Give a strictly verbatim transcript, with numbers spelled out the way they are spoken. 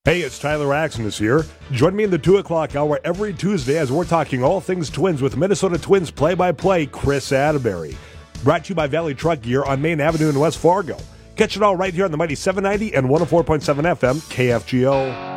Hey, it's Tyler Axness here. Join me in the two o'clock hour every Tuesday as we're talking all things Twins with Minnesota Twins play-by-play Chris Atterbury. Brought to you by Valley Truck Gear on Main Avenue in West Fargo. Catch it all right here on the Mighty seven ninety and one oh four point seven F M K F G O.